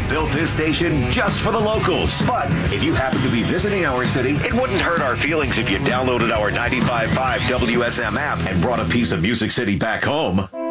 built this station just for the locals. But if you happen to be visiting our city, it wouldn't hurt our feelings if you downloaded our 95.5 WSM app and brought a piece of Music City back home.